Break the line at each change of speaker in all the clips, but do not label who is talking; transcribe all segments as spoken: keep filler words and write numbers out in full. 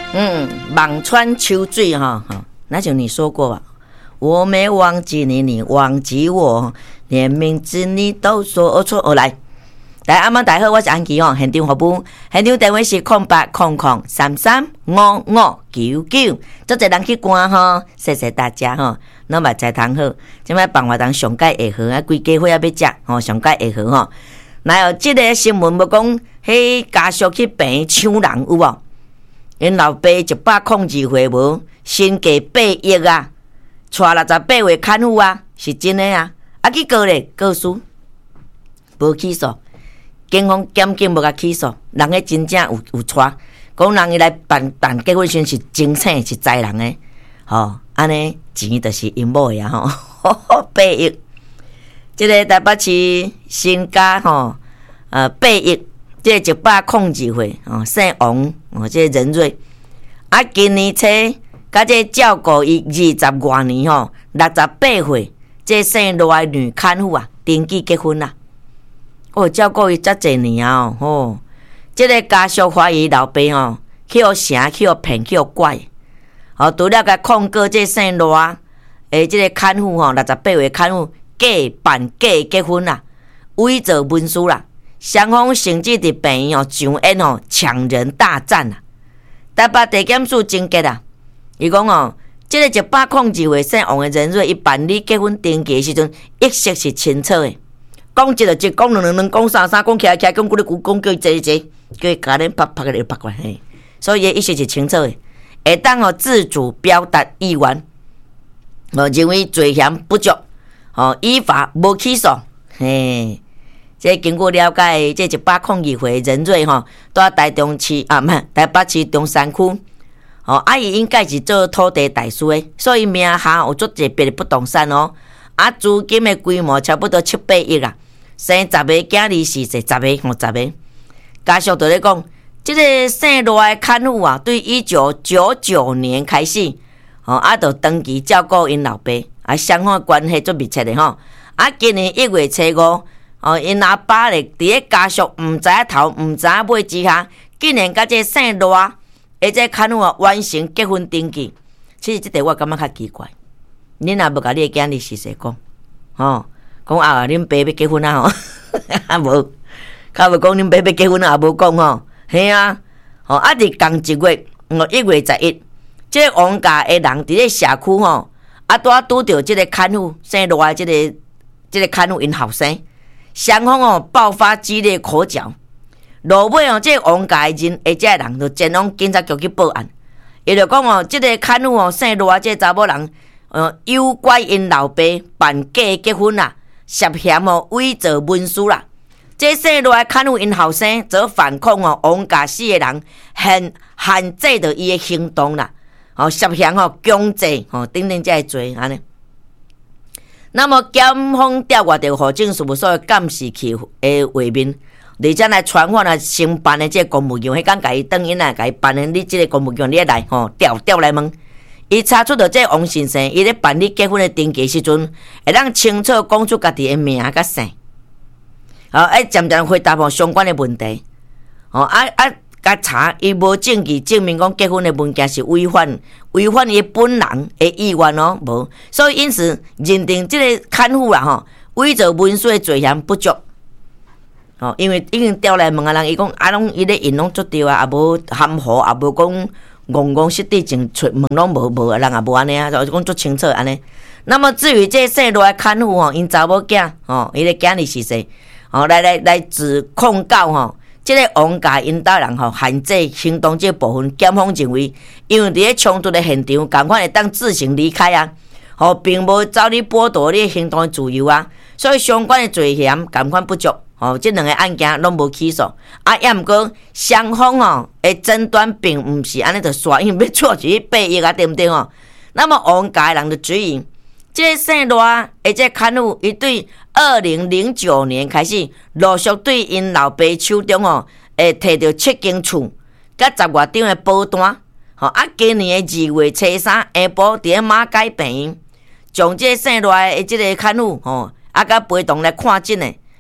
嗯，望穿秋水哈哈，那就你说过吧。我没忘记你，你忘记我，连名字你都说错。哦，来，来，阿妈大家好，我是安琪哦，现场服务，现场电话是空八空空三三五五九九，做一人去关哈，谢谢大家哈。那么在堂好，今摆办活动上届会好啊，规家伙也要食吼，上届会好吼。那有即个新闻要讲，迄家属去病抢人有无？因老爸一百控制岁无，身价八亿啊，带六十八岁看护啊，是真的啊。啊去告咧，告诉无起诉，警方检警无甲起诉，人迄真正有有带，讲人伊来办办结婚时是真请是宰人诶，吼，安尼钱就是因某诶啊吼，八亿。即个台北市身家吼，呃八亿。这一百控制岁哦，姓王哦，这个任瑞啊，今年初甲这照顾伊二十多年吼，六十八岁，这姓罗的女看护啊，登记结婚啦。哦，照顾伊遮侪年啊，吼，这个家属怀疑老爸吼，去互城，去互骗，去互拐，哦，除了甲控告这姓罗诶，这个看护吼，六十八岁看护假办假结婚啦，伪造文书啦。双方甚至伫病院哦上演哦抢人大战啊！台北地检署侦结啊，伊讲哦，即、这个一百控制岁姓王的人瑞，伊办理结婚登记的时阵，意识是清楚的。讲一就一，讲两两两，讲三三，讲起来起来，讲几哩句，讲叫伊坐一坐，叫伊家人拍拍个就拍过嘿。所以伊意识是清楚的，会当哦自主表达意愿，哦认为罪嫌不足，哦依法无起诉，嘿。这经过了解，这一百控议会人瑞吼，在台中市啊，唔台北市中山区。哦，啊伊应该是做土地代书的，所以名下有足特别的不动产哦。啊，资金的规模差不多七八亿啊，生十个囝儿四岁，十个吼十个。家属就咧讲，这个姓罗的看护啊，对一九九九年开始，哦啊，就登记照顾因老爸，啊双方关系足密切的吼。啊，今年一月初五。哦，因阿爸咧，伫个家属毋知影头、毋知影尾之下，竟然甲这姓罗，而这看护啊完成结婚登记。其实即个我感觉较奇怪，恁也无甲你的囝儿实实讲，吼，讲啊，恁爸要结婚啊吼，啊无，较无讲恁爸要结婚啊，也无讲吼，嘿啊，吼啊伫共一月，哦一月十一，即个王家的人伫个社区吼，啊拄啊拄着即个看护姓罗的即个即个看护因后生。双方哦爆发激烈口角，落尾哦，这王家的人，而这人就前往警察局去报案。伊就讲哦，这个看护哦，姓罗这查某人，呃，诱拐因老爸办假结婚啦，涉嫌哦伪造文书啦。这姓罗的看护因后生则反控哦，王家四个人限限制着伊的行动啦，哦，涉嫌哦强制哦等等这罪安尼。那么检方调阅着户政事务所的监视器的画面，而且来传唤了承办的这个公务员，迄讲甲伊等因来甲伊办的，你这个公务员你来吼调调来问，伊查出着这王先生，伊咧办理结婚的登记时阵，会当清楚讲出家己的名甲姓，哦，爱渐渐回答吼相关的问题，哦啊啊。甲查，伊无证据证明讲结婚的文件是违反违反伊本人的意愿哦，无，所以因此认定这个看护啦吼，伪造文书的罪嫌不足。哦，因为已经调来问啊人，伊讲啊拢伊咧因拢做对啊，也无含糊，也无讲戆戆失地情出问拢无无，人也无安尼啊，就讲足清楚安尼。那么至于这姓罗的看护吼，因查某囝吼，伊咧囝儿是谁？哦，来来来指控告吼。这个王家因家人吼限制行动这部分，检方认为，因为伫咧冲突的现场，赶快会当自行离开啊，吼，并无照你剥夺你行动的自由啊，所以相关的罪嫌赶快不足，吼，这两个案件拢无起诉，啊，也毋过双方哦的诊断并毋是安尼就煞，因为要错一八亿啊，对不对吼？那么王家人就质疑，这个姓罗而这看护，伊对二零零九年开始，陆续对因老爸手中哦，会摕到七间厝，甲十外张的保单，吼啊，今年的二月初三下晡伫咧马街病院，将这姓罗的这个看护吼，啊，甲陪同来看诊的，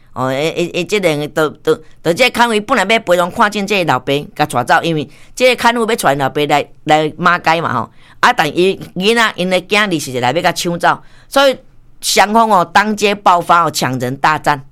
哦，诶诶诶，即个都都都，即个看护本来要陪同看见即个老爸，甲带走，因为即个看护要带老爸来来马街嘛吼。啊，但伊囡仔因的囝儿是来要甲抢走，所以双方哦当街爆发哦抢人大战。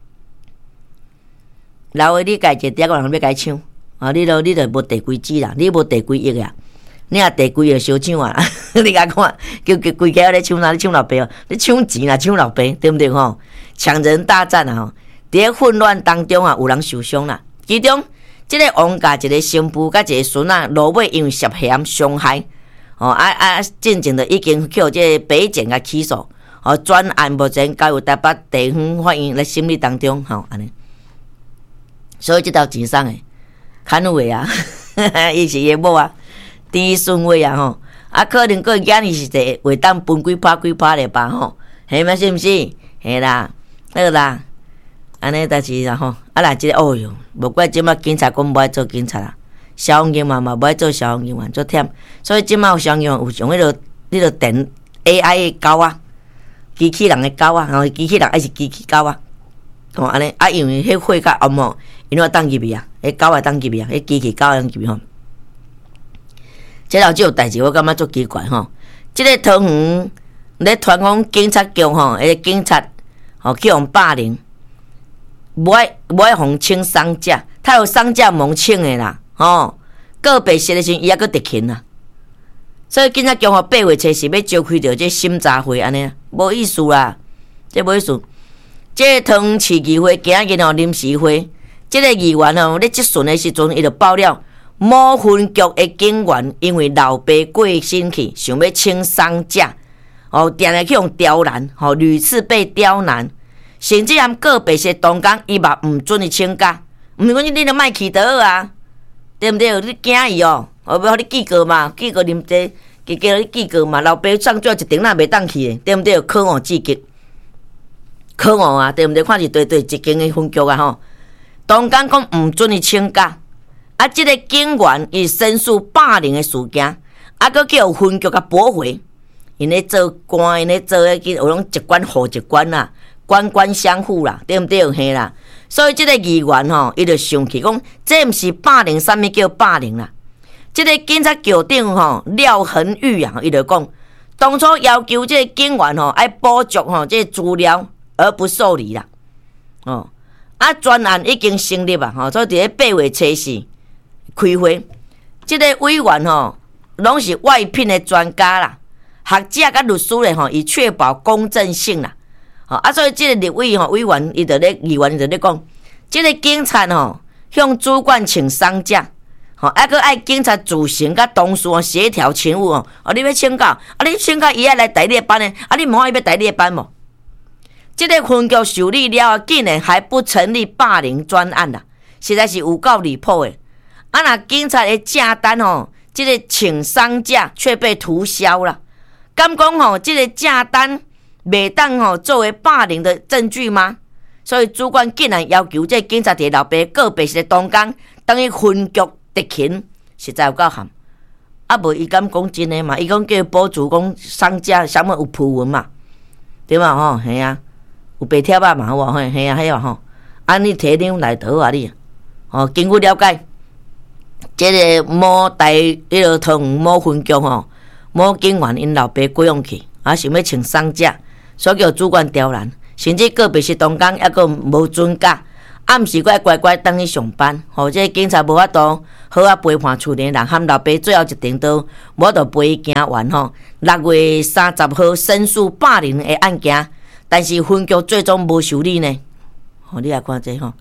老诶，你家一个人要甲伊抢，啊，你都你都无第几支啦，你无第几亿啊？你若第几亿小抢啊？你甲看，叫叫规家咧抢哪？你抢老爸哦，你抢钱啦，抢老爸，对不对吼？抢人大战啊！吼，伫混乱当中啊，有人受伤啦。其中，即、这个王家一个新妇甲一个孙啊，落尾因为涉嫌伤害，哦啊啊，进前就已经叫即个北检甲起诉，哦，专案目前交由台北地方法院来审理当中，吼安尼。所以即道钱送诶，看护诶啊，伊是伊某啊。第一顺位啊吼，啊可能个囝儿是一个会当分几拍几拍咧吧吼，系吗？是毋是？系啦，好啦，安尼但是啦吼，啊啦，即、这个哦哟，无怪即马警察讲无爱做警察啦，消防员嘛嘛无爱做消防员员做忝，所以即马有消防员有用迄落迄落电 A I 的狗啊，机器人的狗啊，然后机器人还是机器狗啊，哦安尼啊，因为迄火较暗吼，因为当入去啊，迄狗会当入去啊，迄机器狗会当入去吼。这老即有代志，我感觉足奇怪吼。即、这个桃园咧传讲警察局吼，迄个警察吼去用霸凌，无爱无爱互请丧假，他有丧假蒙请的啦，吼个别时的时伊还佫直勤啦。所以警察局吼八月初是要召开着这审查会安尼，无意思啦，这无意思。这桃园市议会今日吼临时会，这个议员吼咧质询的时阵，伊就爆料。某分局的警员因为老爸过身去，想要请丧假，哦，定定去用刁难，吼、哦，屡次被刁难，甚至含个别些同工伊嘛毋准伊请假，毋是讲你著莫去就好啊，对毋对？你惊伊哦，哦，要互你记过嘛，记过啉茶，记叫你记过嘛，老爸上最后一顶若袂当去的，对毋对？可恶至极，可恶啊，对毋对？看是对对一间的分局啊吼，同工讲毋准伊请假。啊！即、这个警员伊申诉霸凌的事件，啊，佮叫分局甲驳回，因咧做官，因咧做迄个有种一关护一关啦，官官相护啦，对毋对？嘿啦，所以即个议员吼，伊就生气讲，这毋是霸凌，啥物叫霸凌啦？即、这个警察局长吼廖恒玉啊，伊就讲，当初要求即个警员吼爱补足吼即个资料而不受理啦，哦，啊，专案已经成立啊，吼，所以伫咧八月初四。开会，即、这个委员吼，拢是外聘的专家啦，学者甲律师咧吼，以确保公正性啦。吼啊，所以即个立委吼委员伊就咧议员就咧讲，即、这个警察吼向主管请丧假，吼啊个爱警察自行甲同事哦协调勤务哦，啊你要请假，啊你请假伊爱来台列班呢，啊你无爱要台列班无？即、这个分局受理了，竟然还不成立霸凌专案啦，实在是有够离谱的。啊！那警察的假单吼，这个请丧假却被涂销了。敢讲吼，这个假单袂当吼作为霸凌的证据吗？所以主管竟然要求这警察伫老爸个别的同工等于分局执勤，实在有够含。啊，无伊敢讲真的嘛？伊讲叫补助讲丧假，啥物有铺文嘛？对嘛吼？系啊，有白贴啊嘛？我嘿，系啊，系啊吼。啊，你摕张来倒啊你？哦，经过了解。这个某台迄个桃园某分局吼，某警员因老爸过用去，啊想要请丧假，所以叫主管刁难，甚至个别是同工还佫无准假，暗时乖乖乖等去上班，吼，这个警察无法度好啊陪伴厝里人，含老爸最后一程都无法度陪伊行完吼。六月三十号申诉霸凌的案件，但是分局最终无受理呢。吼，你来看这吼。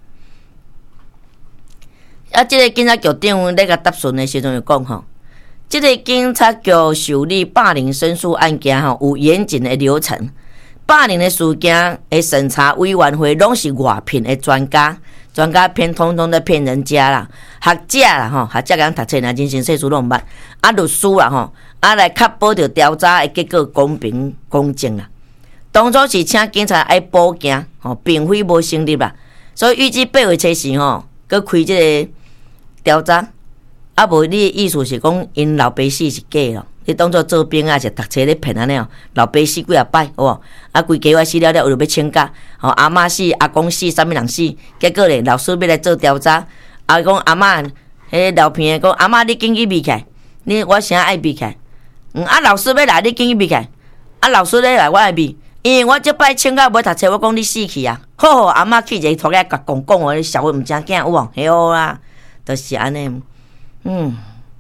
啊！即、这个警察局长咧甲答询的时阵就讲吼，即、这个警察局受理霸凌申诉案件吼有严谨的流程，霸凌的事件的审查委员会拢是外聘的专家，专家偏通通在骗人家啦，学者啦吼，学者甲人读册啦，人生世事拢毋捌，啊律师啦吼，啊来确保着调查的结果公平公正啦。当初是请警察爱报警吼，并非无成立啦，所以预计八月初四吼，佮开即个调查，啊无你的意思是讲因老爸死是假咯， 你当作做兵啊，是读册咧骗安尼哦，老爸死几啊摆，有无？啊，规家我死了了，有要请假，吼、哦、阿嬷死、阿公死，啥物人死？结果咧，老师要来做调查，啊讲阿嬷，迄老片讲阿嬷你紧去避开，你我啥爱避开？嗯，啊老师要来，你紧去避开，啊老师咧来，我爱避，因为我即摆请假无读册，我讲你死去啊！好好，阿嬷气一个拖来甲讲讲哦，你社会毋正经有无？嘿好啦，就是安尼，嗯。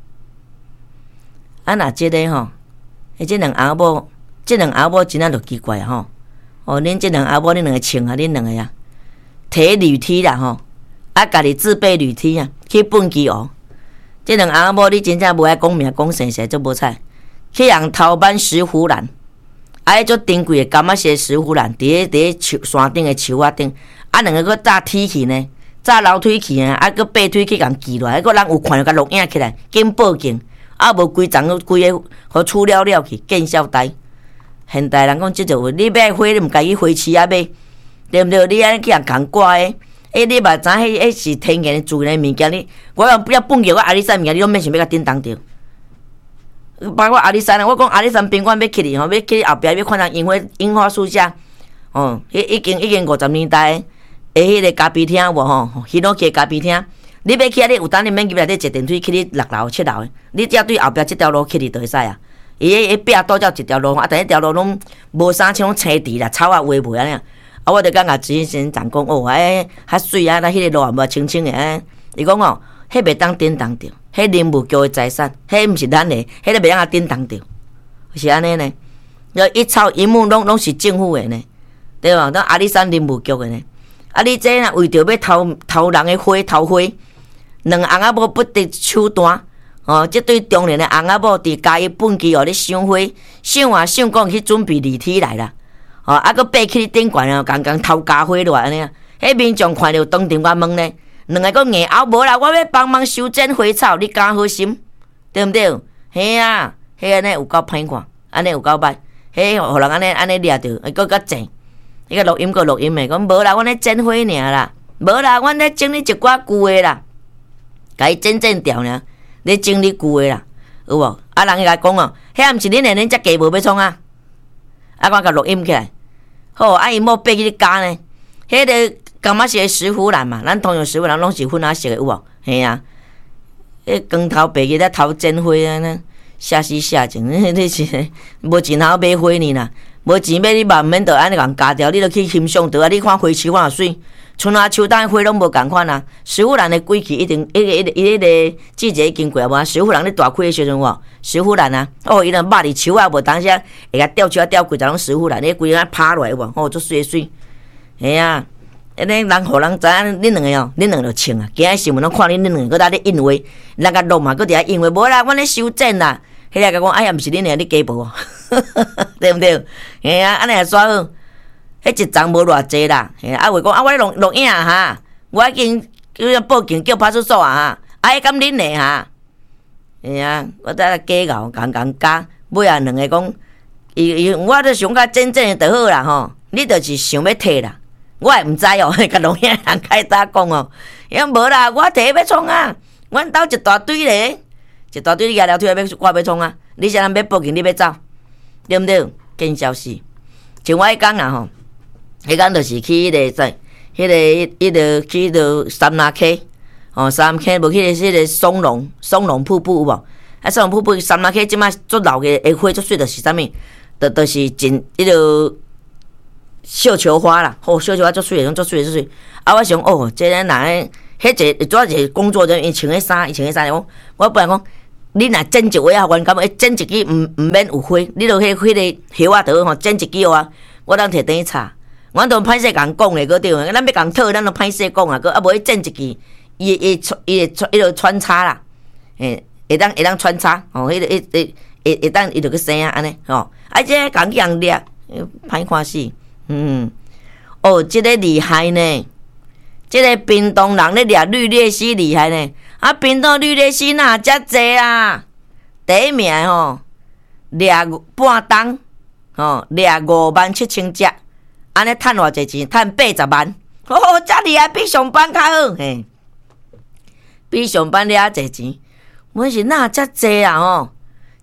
啊，若即个吼，迄即两阿某，即两阿某真啊就奇怪吼。哦，恁即两阿某，恁两个穿啊，恁两个啊，摕铝梯啦吼，啊，家己自备铝梯啊，去本机学。即两阿某，你真正无爱讲名讲姓氏，足无彩。去人头版石斛兰，啊，迄足珍贵诶柑仔色石斛兰，伫咧伫咧树山顶诶树仔顶，啊，两个搁炸梯去呢，炸楼梯去呢，啊，搁爬梯去共记落来，搁人有看着甲录影起来，紧报警。啊，无规丛规个，互处了了去，见笑呆。现代人讲即种话，你要花，你毋家己花饲啊买，对毋对？你安尼去人共挂诶，诶，你嘛知迄迄是天然自然物件，你我要不要本给我阿里山物件，你拢免想要甲叮当着。包括阿里山啊，我讲阿里山宾馆要去哩吼，要去后壁要看人樱花樱花树下，哦，迄已经已经五十年代诶，迄个咖啡厅有无吼？迄拢去咖啡厅。你要去啊？你有当你免入内底坐电梯去你六楼、七楼的，你只要对后壁即条路去哩就会使啊。伊迄迄壁倒才一条路，啊，但迄条路拢无啥像青地啦、草啊、话袂安尼。啊，我就感觉之前先讲讲哦，哎，较水啊，那迄个路也无清清的。哎，伊讲哦，迄袂当颠动着，迄林务局的财产，迄毋是咱的，迄个袂当啊颠动着，是安尼呢。要一草一木拢拢是政府的呢，对无？咱阿里山林务局的呢。啊，你这若为着要偷偷人的花偷花。两个翁仔某不得手段，哦，即对中年的翁仔某伫家己本机哦咧赏花，赏啊赏讲去准备离体来啦，哦，啊搁爬去顶悬啊，共共偷家花落安尼啊，迄民众看着当场我问呢，两个搁硬拗无啦，我要帮忙修剪花草，你敢好心，对毋对？嘿啊，迄安尼有够歹看，安尼有够歹，迄互人安尼安尼掠着，搁较正，迄个录音搁录音的，讲无啦，阮咧剪花尔啦，无啦，阮咧整理一寡旧的啦。甲伊剪剪掉呢，你整理旧的啦，有无？啊，人伊甲讲哦，遐毋是恁的，恁遮家无要创啊？啊，我甲录音起来，好，啊，伊某爬去你家呢，迄个柑仔色石斛兰嘛，咱通用石斛兰拢是粉红色的，有无？嘿啊，迄光头爬去咧偷剪花安尼，写死写情，你是无钱通买花呢啦，无钱买你嘛免得安尼共加掉，你著去欣赏得啊！你看花树看水。春夏秋冬花拢无共款啊！石斛兰的季期一定，一个一个伊迄个季节已经过啊无？石斛兰咧大开的时阵哇，石斛兰啊，哦，伊若肉伫树啊，无当时会甲吊树啊吊几只拢石斛兰，你规个趴落来有无？哦，足水水，嘿啊！安尼人互人知影，恁两个哦，恁两个就穿啊，今日新闻拢看恁恁两个搁在咧印画，人甲弄嘛搁伫遐印画，无啦，阮咧修剪啦。迄个甲讲，哎呀，毋是恁个，你家无哦，对毋对？嘿啊，安尼也煞好。迄一张无偌济啦，啊话讲啊，我咧录录影啊哈，我已经叫报警叫派出所啊哈，啊迄敢恁诶哈，嘿啊，我在咧假咬，共共加，尾啊两个讲，伊伊我著想甲真正诶就好啦吼，你著是想要摕啦，我也毋知哦，甲录影人开早讲哦，伊讲无啦，我摕要创啊，阮兜一大堆咧，一大堆野条腿要我要创啊，你啥人要报警，你要走，对毋对？见消息，像我迄讲啊吼。迄间就是去迄个在，迄个迄个去迄个三拉溪，哦，三拉溪无去迄个松龙松龙瀑布有无？啊，松龙瀑布三拉溪即摆足老个下花足水，就是啥物？就就是真迄个绣球花啦，哦，绣球花足水，种足水足水。啊，我想哦，即个哪个？迄个主要是工作人员穿迄衫，伊穿迄衫，我我本来讲，你若剪一枝啊，原感觉剪一支毋毋免有花，你著迄迄个叶啊，着吼剪一支啊，我当摕等去插。阮都歹势共讲咧，个对，咱要共讨，咱都歹势讲啊，个啊无伊剪一支，伊伊伊会伊就穿插啦，诶，会当会当穿插，哦，迄个迄会会会当伊就去生啊，安尼，吼，啊，这共去人掠，歹看死，嗯，哦，这个厉害呢，这个屏东人咧掠绿鬣蜥厉害呢，啊，屏东绿鬣蜥哪遮济啊？第一名吼，掠半冬，吼，掠五万七千只。安尼趁偌济钱？趁八十万，哦，遮厉害，比上班较好嘿，比上班了济钱。我是哪遮济啊吼？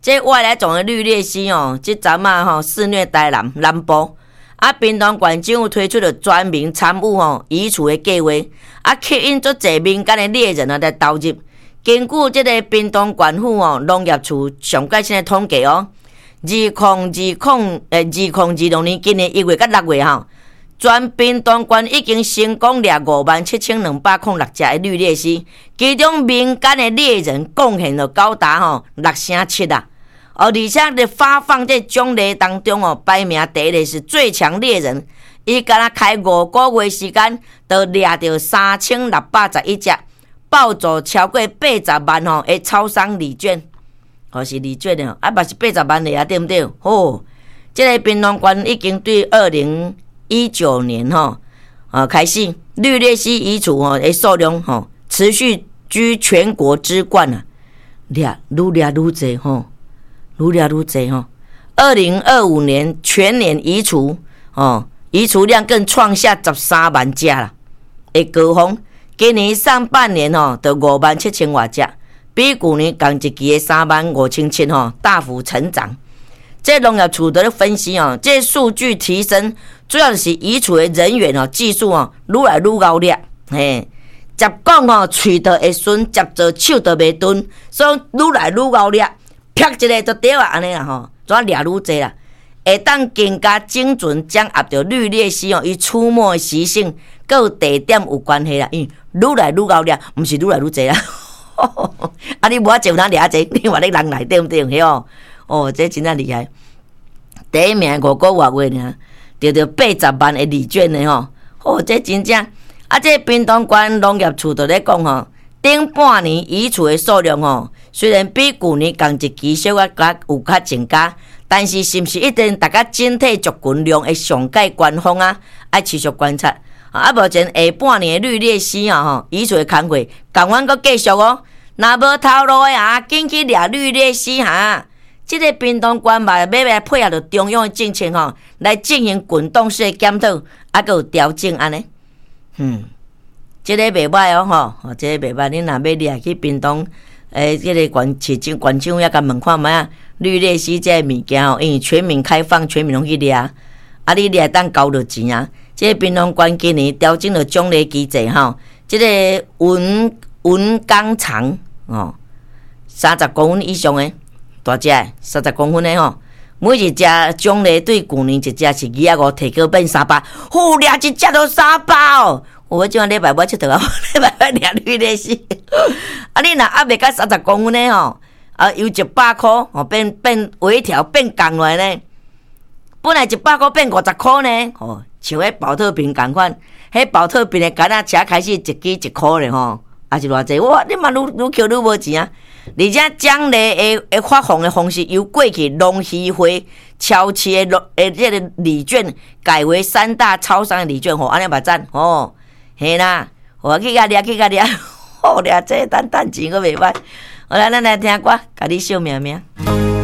这外来种的绿鬣蜥哦，这阵啊吼肆虐台南南部。啊，屏东县政府推出了全民参与吼移除的计划，啊，吸引足侪民间的猎人啊来投入。根据这个屏东县府哦农业处上最新的统计哦，二零二零诶二零二六年今年一月到六月吼，全屏东县已经成功掠五万七千两百零六只的绿鬣蜥，其中民间的猎人贡献了高达吼六成七啊。哦，而且伫发放这种类当中哦，排名第一的是最强猎人，伊敢若开五个月时间，就掠到三千六百十一只，报酬超过八十万吼的超商礼券，哦是礼券的，啊嘛是八十万的啊，对不对？哦，这个屏东县已经对二零一九年吼啊开始绿鬣蜥移除吼的数量吼持续居全国之冠啊，掠愈掠愈侪吼。愈掠愈侪吼，二零二五年全年移除哦，移除量更创下十三万只啦，的高峰。今年上半年哦，就五万七千多只，比去年同一期的三万五千七吼大幅成长。这农业处的分析哦，这数据提升主要是移除的人员哦技术哦愈来愈高劣，嘿，接讲哦喙就会顺，接着手就袂钝，所以愈来愈高劣。啪一个就对啊，安尼啦吼，怎掠愈济啦？会当更加精准掌握着绿鬣蜥哦，伊出没的习性，佮有地点有关系啦。因愈来愈高掠，毋是愈来愈济啦。啊，你无法就哪掠济，你话你人内对毋对？嘿哦，哦，这真正厉害。第一名五个月月呢，得到八十万的礼券呢吼。哦，这真正啊，这屏东县农业处就咧讲吼。顶半年移除的数量哦，虽然比去年同一期小可较有较增加，但是是毋是一定大家整体族群量会上盖官方啊？爱持续观察。啊，目前下半年的绿鬣蜥啊吼，移除的工作，共阮阁继续哦。若无头路的啊，紧去掠绿鬣蜥哈。即个屏东县嘛，要来配合着中央的政策吼，来进行滚动式的检讨，啊，阁有调整安尼。嗯。这个袂歹哦，吼，哦，这个袂歹。你若要掠去屏东，诶，这个县市政县政府也甲问看觅啊，绿鬣蜥这个物件吼，因为全民开放，全民拢去掠，啊，你掠当交着钱啊。这个屏东县今年调整了奖励机制吼，这个文文钢长哦，三十公分以上的大只的，三十公分的吼，每一只奖励对去年一只是二啊五，提高变三百，好掠一只都三百哦。我即晚礼拜要佚佗啊，礼拜要掠绿鬣蜥。啊，你若还袂到三十公分的吼，啊，由一百块哦变变微调变降落来呢。本来一百块变五十块呢，哦，像迄保特瓶共款，迄保特瓶的干仔车开始一支一块咧吼，也是偌济。哇，你嘛愈愈扣愈无钱啊！而且奖励的的发放的方式由过去农渔会超市的诶这个礼券改为三大超商的礼券，吼，安尼嘛赞哦。嘿啦，我去甲掠去甲掠，好掠这等等钱阁袂歹。好啦，咱来听歌，甲你秀命命。